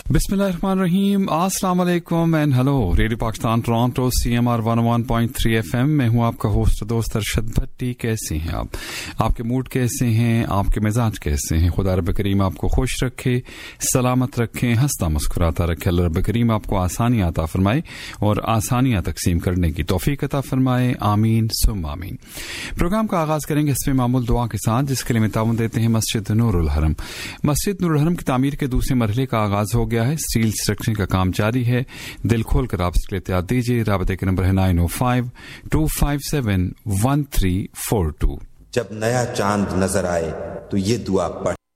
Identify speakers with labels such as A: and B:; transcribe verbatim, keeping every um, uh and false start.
A: बिस्मिल्लाहिर्रहमानिर्रहीम, अस्सलाम वालेकुम and hello. Radio Pakistan Toronto C M R one one point three F M में हूँ आपका होस्ट दोस्त अरशद भट्टी। कैसे हैं आप? आपके मूड कैसे हैं? आपके मिजाज कैसे हैं? खुदा रब करीम आपको खुश रखे, सलामत रखें, हंसता मुस्कुराता रखे। अल्लाह रब करीम आपको आसानियां अता फरमाए और आसानियां तकसीम करने की तौफीक अता फरमाए। आमीन सुम आमीन। प्रोग्राम का आगाज करेंगे इसमें मामूल दुआ के साथ, जिसके लिए ताउन देते हैं मस्जिद नूरुल हरम। मस्जिद नूरुल हरम की तामीर के दूसरे मरहले का आगाज हो गया है। स्टील स्ट्रक्चरिंग का काम जारी है। दिल खोल कर आप इसके लिए तैयार दीजिए। राबते के नंबर है nine O five to five seven one three four to.
B: जब नया चांद नजर आए तो ये दुआ पढ़।